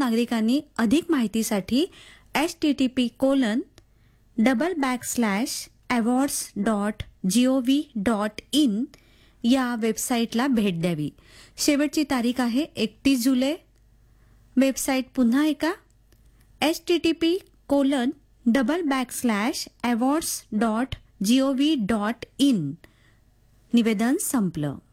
नागरिकांनी अधिक माहितीसाठी http://awards.gov.in या वेबसाईटला भेट द्यावी. शेवटची तारीख आहे 31 जुलै. वेबसाईट पुन्हा ऐका http://awards.gov.in. निवेदन संपलं.